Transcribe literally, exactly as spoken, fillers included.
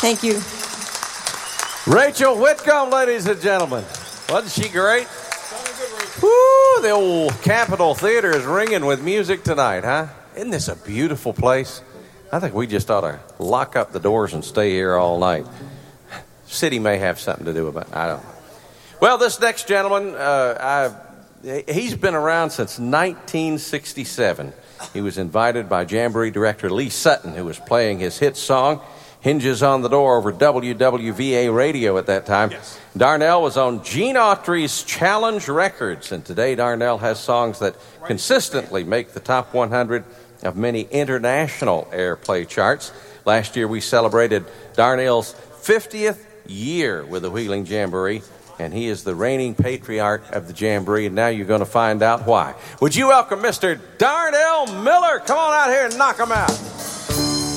Thank you. Rachel Whitcomb, ladies and gentlemen. Wasn't she great? Woo, the old Capitol Theater is ringing with music tonight, huh? Isn't this a beautiful place? I think we just ought to lock up the doors and stay here all night. City may have something to do with it. I don't know. Well, this next gentleman, uh, I, he's been around since nineteen sixty-seven. He was invited by Jamboree director Lee Sutton, who was playing his hit song, Hinges on the Door, over W W V A radio at that time. Yes. Darnell was on Gene Autry's Challenge Records, and today Darnell has songs that consistently make the top one hundred of many international airplay charts. Last year we celebrated Darnell's fiftieth year with the Wheeling Jamboree, and he is the reigning patriarch of the Jamboree, and now you're going to find out why. Would you welcome Mister Darnell Miller? Come on out here and knock him out.